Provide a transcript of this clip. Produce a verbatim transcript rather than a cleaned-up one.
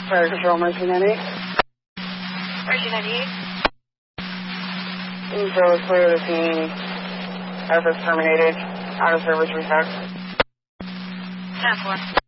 Fire Control, Mercy ninety-eight. Mercy ninety-eight. Info is clear of the scene. Access terminated. Out of service restart. ten four.